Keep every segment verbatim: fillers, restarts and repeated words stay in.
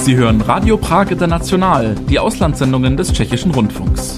Sie hören Radio Prag International, die Auslandssendungen des Tschechischen Rundfunks.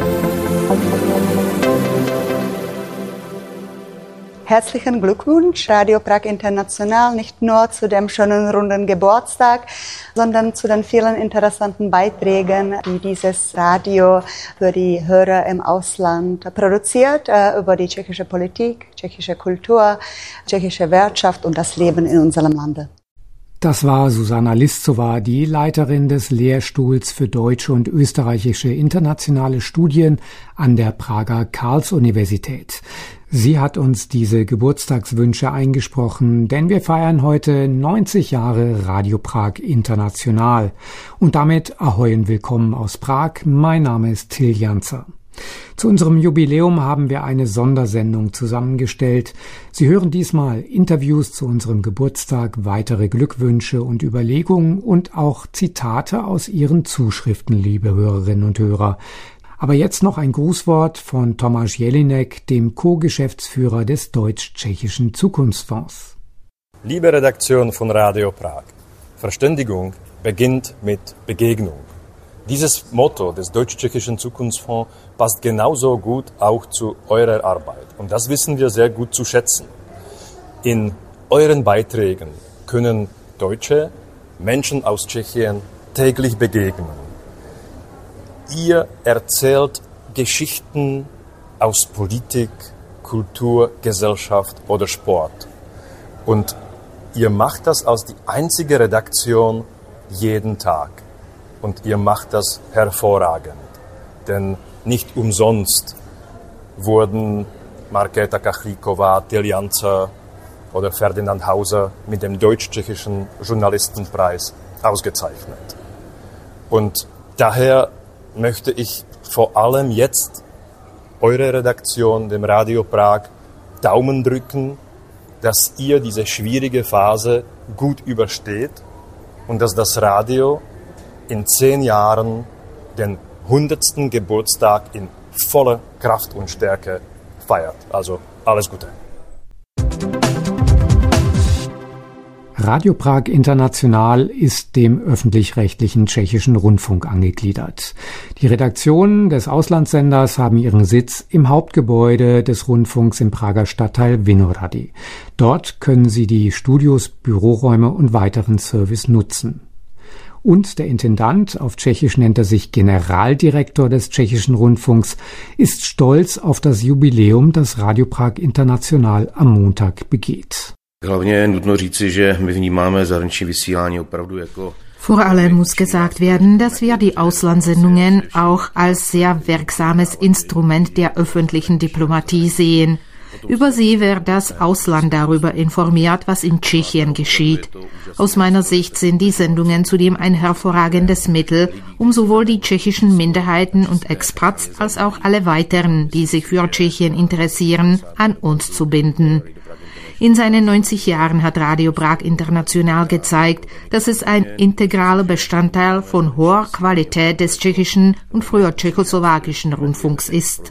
Herzlichen Glückwunsch, Radio Prag International, nicht nur zu dem schönen runden Geburtstag, sondern zu den vielen interessanten Beiträgen, die dieses Radio für die Hörer im Ausland produziert, äh, über die tschechische Politik, tschechische Kultur, tschechische Wirtschaft und das Leben in unserem Lande. Das war Susanna Liszowa, die Leiterin des Lehrstuhls für deutsche und österreichische internationale Studien an der Prager Karls-Universität. Sie hat uns diese Geburtstagswünsche eingesprochen, denn wir feiern heute neunzig Jahre Radio Prag International. Und damit Ahoi und willkommen aus Prag. Mein Name ist Till Janzer. Zu unserem Jubiläum haben wir eine Sondersendung zusammengestellt. Sie hören diesmal Interviews zu unserem Geburtstag, weitere Glückwünsche und Überlegungen und auch Zitate aus Ihren Zuschriften, liebe Hörerinnen und Hörer. Aber jetzt noch ein Grußwort von Tomáš Jelinek, dem Co-Geschäftsführer des Deutsch-Tschechischen Zukunftsfonds. Liebe Redaktion von Radio Prag, Verständigung beginnt mit Begegnung. Dieses Motto des Deutsch-Tschechischen Zukunftsfonds passt genauso gut auch zu eurer Arbeit. Und das wissen wir sehr gut zu schätzen. In euren Beiträgen können Deutsche, Menschen aus Tschechien täglich begegnen. Ihr erzählt Geschichten aus Politik, Kultur, Gesellschaft oder Sport. Und ihr macht das als die einzige Redaktion jeden Tag. Und ihr macht das hervorragend. Denn nicht umsonst wurden Markéta Kachlíková, Till Janzer oder Ferdinand Hauser mit dem Deutsch-Tschechischen Journalistenpreis ausgezeichnet. Und daher möchte ich vor allem jetzt eure Redaktion, dem Radio Prag, Daumen drücken, dass ihr diese schwierige Phase gut übersteht und dass das Radio in zehn Jahren den hundertsten Geburtstag in voller Kraft und Stärke feiert. Also alles Gute. Radio Prag International ist dem öffentlich-rechtlichen tschechischen Rundfunk angegliedert. Die Redaktionen des Auslandssenders haben ihren Sitz im Hauptgebäude des Rundfunks im Prager Stadtteil Vinohrady. Dort können sie die Studios, Büroräume und weiteren Service nutzen. Und der Intendant, auf Tschechisch nennt er sich Generaldirektor des Tschechischen Rundfunks, ist stolz auf das Jubiläum, das Radio Prag International am Montag begeht. Vor allem muss gesagt werden, dass wir die Auslandssendungen auch als sehr wirksames Instrument der öffentlichen Diplomatie sehen. Über sie wird das Ausland darüber informiert, was in Tschechien geschieht. Aus meiner Sicht sind die Sendungen zudem ein hervorragendes Mittel, um sowohl die tschechischen Minderheiten und Expats als auch alle weiteren, die sich für Tschechien interessieren, an uns zu binden. In seinen neunzig Jahren hat Radio Prag International gezeigt, dass es ein integraler Bestandteil von hoher Qualität des tschechischen und früher tschechoslowakischen Rundfunks ist.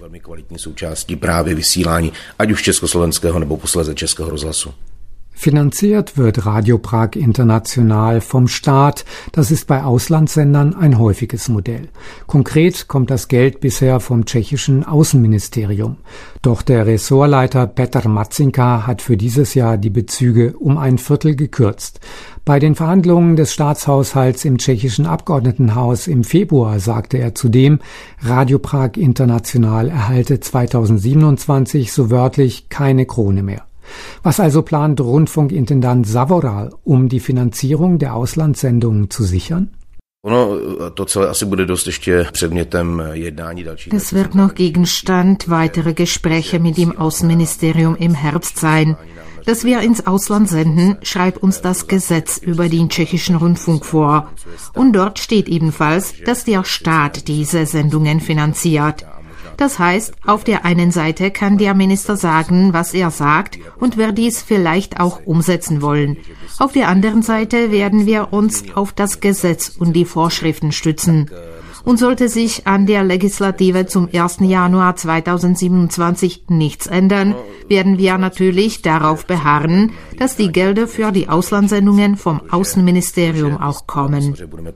Finanziert wird Radio Prag International vom Staat. Das ist bei Auslandssendern ein häufiges Modell. Konkret kommt das Geld bisher vom tschechischen Außenministerium. Doch der Ressortleiter Petr Marcinka hat für dieses Jahr die Bezüge um ein Viertel gekürzt. Bei den Verhandlungen des Staatshaushalts im tschechischen Abgeordnetenhaus im Februar sagte er zudem, Radio Prag International erhalte zweitausendsiebenundzwanzig so wörtlich keine Krone mehr. Was also plant Rundfunkintendant Zavoral, um die Finanzierung der Auslandssendungen zu sichern? Es wird noch Gegenstand weiterer Gespräche mit dem Außenministerium im Herbst sein. Dass wir ins Ausland senden, schreibt uns das Gesetz über den tschechischen Rundfunk vor. Und dort steht ebenfalls, dass der Staat diese Sendungen finanziert. Das heißt, auf der einen Seite kann der Minister sagen, was er sagt und wird dies vielleicht auch umsetzen wollen. Auf der anderen Seite werden wir uns auf das Gesetz und die Vorschriften stützen. Und sollte sich an der Legislative zum ersten Januar zweitausendsiebenundzwanzig nichts ändern, werden wir natürlich darauf beharren, dass die Gelder für die Auslandssendungen vom Außenministerium auch kommen.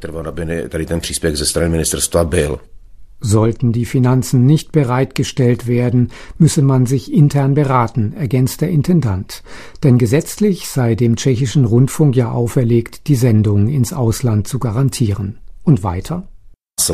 Sollten die Finanzen nicht bereitgestellt werden, müsse man sich intern beraten, ergänzt der Intendant. Denn gesetzlich sei dem tschechischen Rundfunk ja auferlegt, die Sendungen ins Ausland zu garantieren. Und weiter? Dann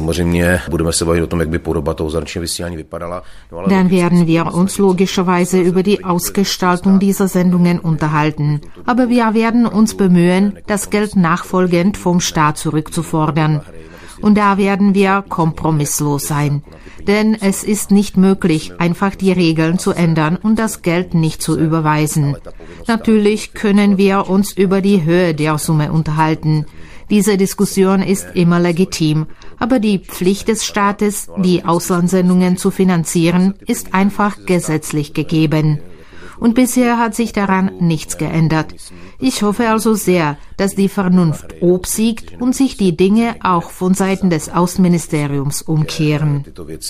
werden wir uns logischerweise über die Ausgestaltung dieser Sendungen unterhalten. Aber wir werden uns bemühen, das Geld nachfolgend vom Staat zurückzufordern. Und da werden wir kompromisslos sein. Denn es ist nicht möglich, einfach die Regeln zu ändern und das Geld nicht zu überweisen. Natürlich können wir uns über die Höhe der Summe unterhalten. Diese Diskussion ist immer legitim, aber die Pflicht des Staates, die Auslandssendungen zu finanzieren, ist einfach gesetzlich gegeben. Und bisher hat sich daran nichts geändert. Ich hoffe also sehr, dass die Vernunft obsiegt und sich die Dinge auch von Seiten des Außenministeriums umkehren.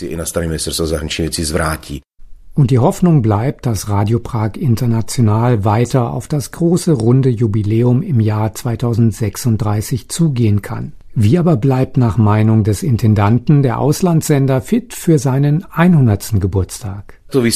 Und die Hoffnung bleibt, dass Radio Prag International weiter auf das große runde Jubiläum im Jahr zweitausendsechsunddreißig zugehen kann. Wie aber bleibt nach Meinung des Intendanten der Auslandssender fit für seinen hundertsten Geburtstag?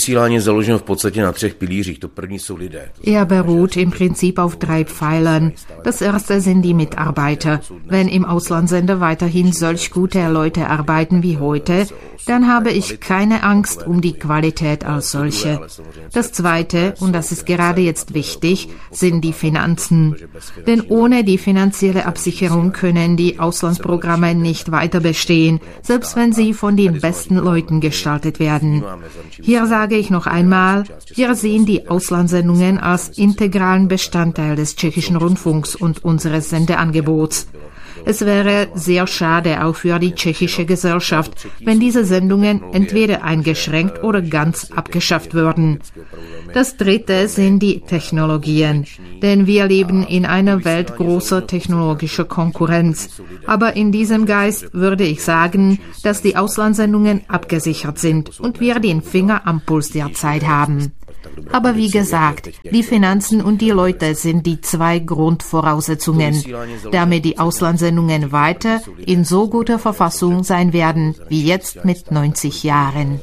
Er beruht im Prinzip auf drei Pfeilern. Das erste sind die Mitarbeiter. Wenn im Auslandssender weiterhin solch gute Leute arbeiten wie heute, dann habe ich keine Angst um die Qualität als solche. Das zweite, und das ist gerade jetzt wichtig, sind die Finanzen. Denn ohne die finanzielle Absicherung können die Auslandsprogramme nicht weiter bestehen, selbst wenn sie von den besten Leuten gestaltet werden. Hier sage ich noch einmal, wir sehen die Auslandssendungen als integralen Bestandteil des tschechischen Rundfunks und unseres Sendeangebots. Es wäre sehr schade auch für die tschechische Gesellschaft, wenn diese Sendungen entweder eingeschränkt oder ganz abgeschafft würden. Das dritte sind die Technologien, denn wir leben in einer Welt großer technologischer Konkurrenz. Aber in diesem Geist würde ich sagen, dass die Auslandssendungen abgesichert sind und wir den Finger am Puls der Zeit haben. Aber wie gesagt, die Finanzen und die Leute sind die zwei Grundvoraussetzungen, damit die Auslandssendungen weiter in so guter Verfassung sein werden wie jetzt mit neunzig Jahren.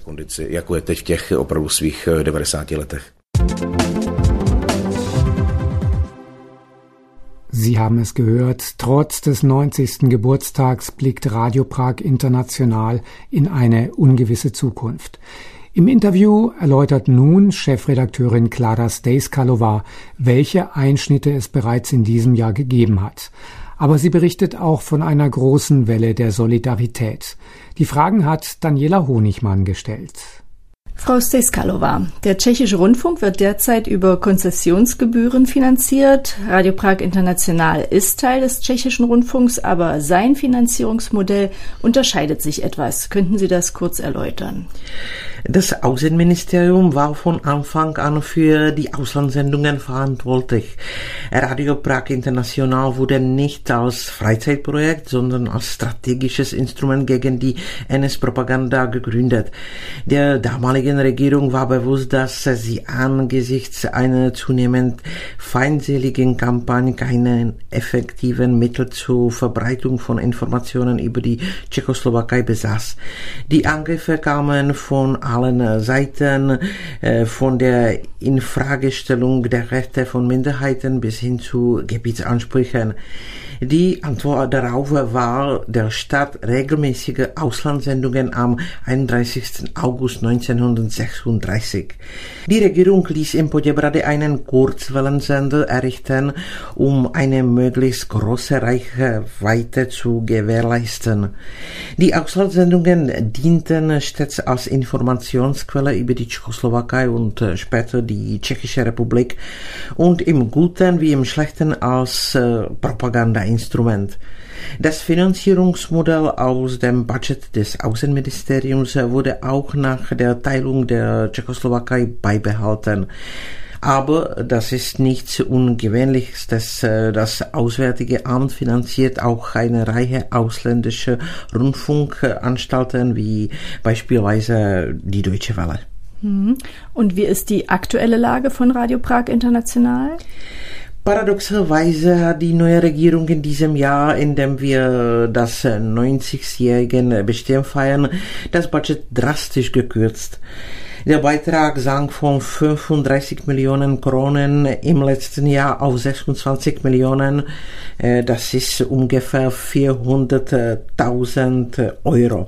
Sie haben es gehört, trotz des neunzigsten Geburtstags blickt Radio Prag International in eine ungewisse Zukunft. Im Interview erläutert nun Chefredakteurin Klára Stejskalová, welche Einschnitte es bereits in diesem Jahr gegeben hat. Aber sie berichtet auch von einer großen Welle der Solidarität. Die Fragen hat Daniela Honigmann gestellt. Frau Stejskalová, der tschechische Rundfunk wird derzeit über Konzessionsgebühren finanziert. Radio Prag International ist Teil des tschechischen Rundfunks, aber sein Finanzierungsmodell unterscheidet sich etwas. Könnten Sie das kurz erläutern? Das Außenministerium war von Anfang an für die Auslandssendungen verantwortlich. Radio Prag International wurde nicht als Freizeitprojekt, sondern als strategisches Instrument gegen die N S-Propaganda gegründet. Der damaligen Regierung war bewusst, dass sie angesichts einer zunehmend feindseligen Kampagne keinen effektiven Mittel zur Verbreitung von Informationen über die Tschechoslowakei besaß. Die Angriffe kamen von allen Seiten, äh, von der Infragestellung der Rechte von Minderheiten bis hin zu Gebietsansprüchen. Die Antwort darauf war der Start regelmäßiger Auslandssendungen am einunddreißigsten August neunzehnhundertsechsunddreißig. Die Regierung ließ in Poděbrady einen Kurzwellensender errichten, um eine möglichst große Reichweite zu gewährleisten. Die Auslandssendungen dienten stets als Informationsquelle über die Tschechoslowakei und später die Tschechische Republik und im Guten wie im Schlechten als äh, Propaganda Instrument. Das Finanzierungsmodell aus dem Budget des Außenministeriums wurde auch nach der Teilung der Tschechoslowakei beibehalten. Aber das ist nichts Ungewöhnliches, dass das Auswärtige Amt finanziert auch eine Reihe ausländischer Rundfunkanstalten, wie beispielsweise die Deutsche Welle. Und wie ist die aktuelle Lage von Radio Prag International? Paradoxerweise hat die neue Regierung in diesem Jahr, in dem wir das neunzigjährige Bestehen feiern, das Budget drastisch gekürzt. Der Beitrag sank von fünfunddreißig Millionen Kronen im letzten Jahr auf sechsundzwanzig Millionen. Das ist ungefähr vierhunderttausend Euro,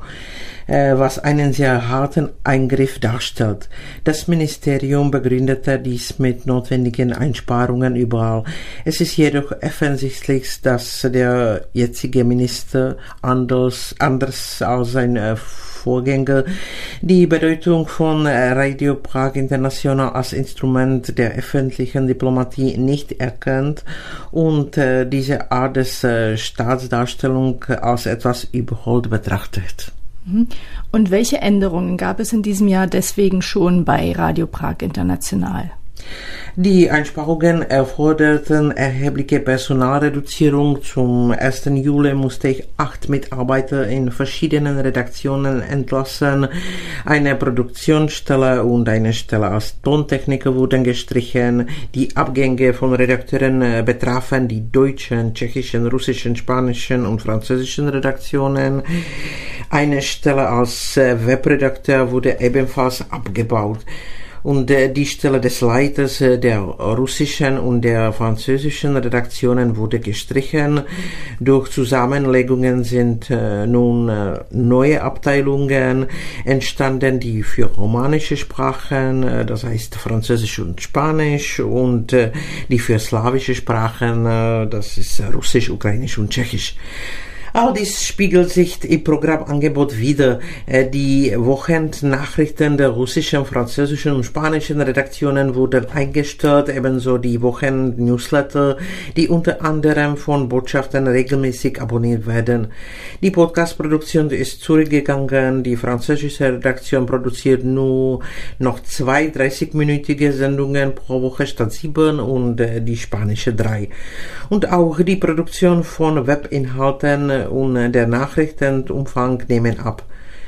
was einen sehr harten Eingriff darstellt. Das Ministerium begründete dies mit notwendigen Einsparungen überall. Es ist jedoch offensichtlich, dass der jetzige Minister anders, anders als sein Vorgänger die Bedeutung von Radio Prag International als Instrument der öffentlichen Diplomatie nicht erkennt und äh, diese Art des äh, Staatsdarstellung als etwas überholt betrachtet. Und welche Änderungen gab es in diesem Jahr deswegen schon bei Radio Prag International? Die Einsparungen erforderten erhebliche Personalreduzierung. Zum ersten Juli musste ich acht Mitarbeiter in verschiedenen Redaktionen entlassen. Eine Produktionsstelle und eine Stelle als Tontechniker wurden gestrichen. Die Abgänge von Redakteuren betrafen die deutschen, tschechischen, russischen, spanischen und französischen Redaktionen. Eine Stelle als Webredakteur wurde ebenfalls abgebaut. Und äh, die Stelle des Leiters äh, der russischen und der französischen Redaktionen wurde gestrichen. Durch Zusammenlegungen sind äh, nun äh, neue Abteilungen entstanden, die für romanische Sprachen, äh, das heißt Französisch und Spanisch, und äh, die für slawische Sprachen, äh, das ist Russisch, Ukrainisch und Tschechisch. All dies spiegelt sich im Programmangebot wider. Die Wochenendnachrichten der russischen, französischen und spanischen Redaktionen wurden eingestellt, ebenso die Wochenend-Newsletter, die unter anderem von Botschaftern regelmäßig abonniert werden. Die Podcast-Produktion ist zurückgegangen. Die französische Redaktion produziert nur noch zwei dreißigminütige Sendungen pro Woche statt sieben und die spanische drei. Und auch die Produktion von Webinhalten und der Nachrichtenumfang nehmen ab.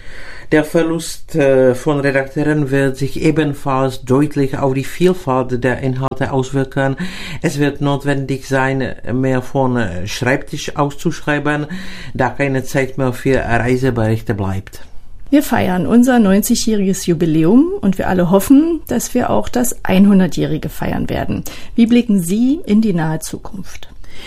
Der Verlust äh, von Redakteuren wird sich ebenfalls deutlich auf die Vielfalt der Inhalte auswirken. Es wird notwendig sein, mehr von Schreibtisch auszuschreiben, da keine Zeit mehr für Reiseberichte bleibt. Wir feiern unser neunzigjähriges Jubiläum und wir alle hoffen, dass wir auch das hundertjährige feiern werden. Wie blicken Sie in die nahe Zukunft?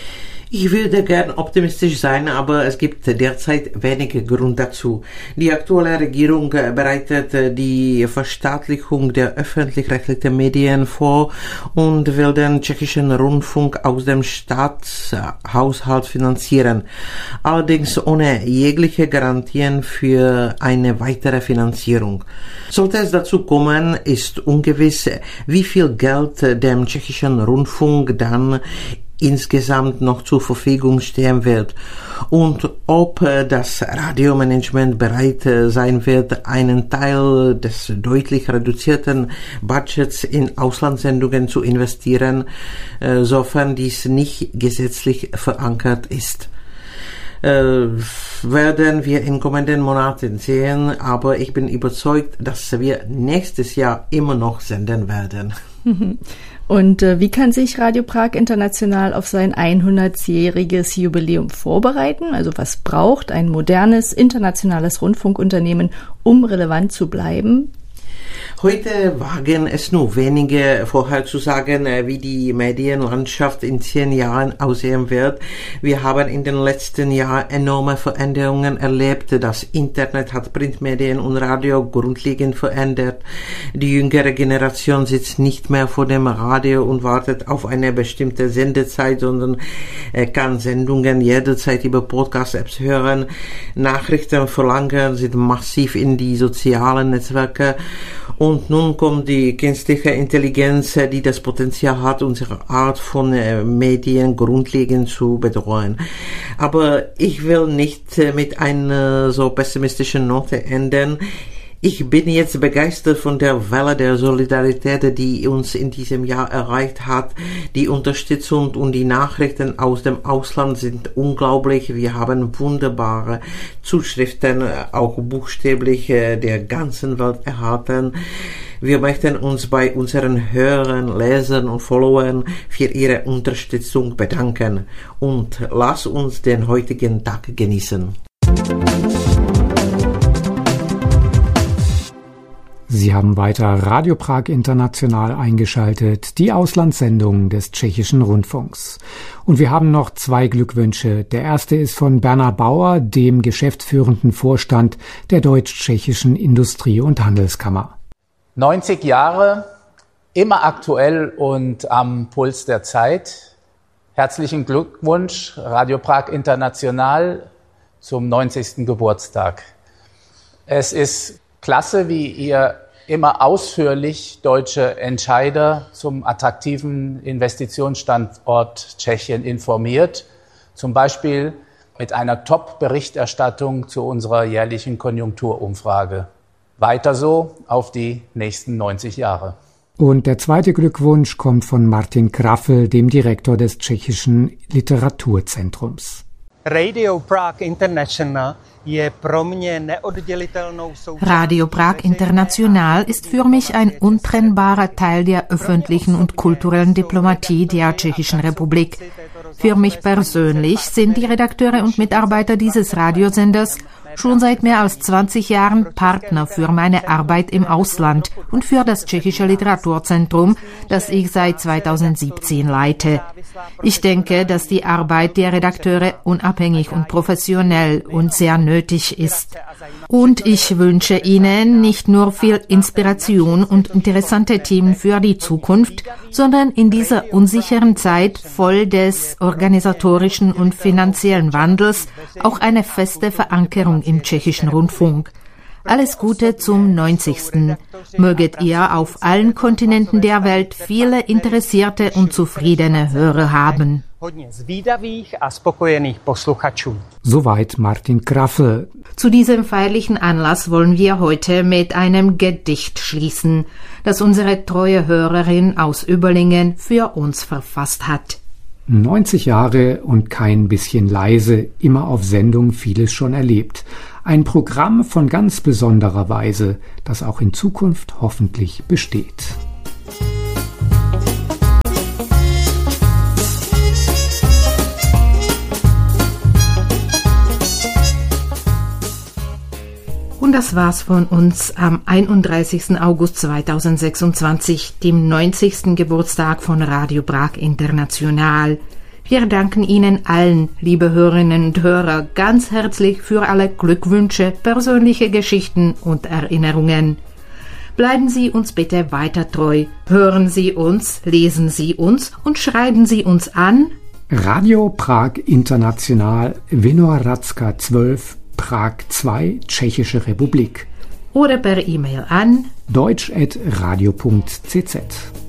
Ich würde gern optimistisch sein, aber es gibt derzeit wenige Grund dazu. Die aktuelle Regierung bereitet die Verstaatlichung der öffentlich-rechtlichen Medien vor und will den tschechischen Rundfunk aus dem Staatshaushalt finanzieren. Allerdings ohne jegliche Garantien für eine weitere Finanzierung. Sollte es dazu kommen, ist ungewiss, wie viel Geld dem tschechischen Rundfunk dann insgesamt noch zur Verfügung stehen wird und ob das Radiomanagement bereit sein wird, einen Teil des deutlich reduzierten Budgets in Auslandssendungen zu investieren, sofern dies nicht gesetzlich verankert ist. Äh, werden wir in kommenden Monaten sehen, aber ich bin überzeugt, dass wir nächstes Jahr immer noch senden werden. Und äh, wie kann sich Radio Prag International auf sein hundertjähriges Jubiläum vorbereiten? Also was braucht ein modernes, internationales Rundfunkunternehmen, um relevant zu bleiben? Heute wagen es nur wenige vorherzusagen, wie die Medienlandschaft in zehn Jahren aussehen wird. Wir haben in den letzten Jahren enorme Veränderungen erlebt. Das Internet hat Printmedien und Radio grundlegend verändert. Die jüngere Generation sitzt nicht mehr vor dem Radio und wartet auf eine bestimmte Sendezeit, sondern kann Sendungen jederzeit über Podcast-Apps hören. Nachrichtenverlangen sind massiv in die sozialen Netzwerke. Und nun kommt die künstliche Intelligenz, die das Potenzial hat, unsere Art von äh, Medien grundlegend zu bedrohen. Aber ich will nicht äh, mit einer so pessimistischen Note enden. Ich bin jetzt begeistert von der Welle der Solidarität, die uns in diesem Jahr erreicht hat. Die Unterstützung und die Nachrichten aus dem Ausland sind unglaublich. Wir haben wunderbare Zuschriften, auch buchstäblich der ganzen Welt erhalten. Wir möchten uns bei unseren Hörern, Lesern und Followern für ihre Unterstützung bedanken. Und lasst uns den heutigen Tag genießen. Sie haben weiter Radio Prag International eingeschaltet, die Auslandssendung des Tschechischen Rundfunks. Und wir haben noch zwei Glückwünsche. Der erste ist von Bernhard Bauer, dem geschäftsführenden Vorstand der Deutsch-Tschechischen Industrie- und Handelskammer. neunzig Jahre, immer aktuell und am Puls der Zeit. Herzlichen Glückwunsch, Radio Prag International, zum neunzigsten Geburtstag. Es ist klasse, wie ihr immer ausführlich deutsche Entscheider zum attraktiven Investitionsstandort Tschechien informiert, zum Beispiel mit einer Top-Berichterstattung zu unserer jährlichen Konjunkturumfrage. Weiter so auf die nächsten neunzig Jahre. Und der zweite Glückwunsch kommt von Martin Kraffel, dem Direktor des Tschechischen Literaturzentrums. Radio Prag International Radio Prag International ist für mich ein untrennbarer Teil der öffentlichen und kulturellen Diplomatie der Tschechischen Republik. Für mich persönlich sind die Redakteure und Mitarbeiter dieses Radiosenders schon seit mehr als zwanzig Jahren Partner für meine Arbeit im Ausland und für das Tschechische Literaturzentrum, das ich seit zweitausendsiebzehn leite. Ich denke, dass die Arbeit der Redakteure unabhängig und professionell und sehr nötig ist. Und ich wünsche Ihnen nicht nur viel Inspiration und interessante Themen für die Zukunft, sondern in dieser unsicheren Zeit voll des organisatorischen und finanziellen Wandels auch eine feste Verankerung im Tschechischen Rundfunk. Alles Gute zum neunzigsten Möget ihr auf allen Kontinenten der Welt viele interessierte und zufriedene Hörer haben. Soweit Martin Kraffel. Zu diesem feierlichen Anlass wollen wir heute mit einem Gedicht schließen, das unsere treue Hörerin aus Überlingen für uns verfasst hat. neunzig Jahre und kein bisschen leise, immer auf Sendung, vieles schon erlebt. Ein Programm von ganz besonderer Weise, das auch in Zukunft hoffentlich besteht. Und das war's von uns am einunddreißigsten August zweitausendsechsundzwanzig, dem neunzigsten Geburtstag von Radio Prag International. Wir danken Ihnen allen, liebe Hörerinnen und Hörer, ganz herzlich für alle Glückwünsche, persönliche Geschichten und Erinnerungen. Bleiben Sie uns bitte weiter treu. Hören Sie uns, lesen Sie uns und schreiben Sie uns an Radio Prag International, Vinohradska zwölf, Prag zwei, Tschechische Republik. Oder per E-Mail an deutsch at radio punkt c z.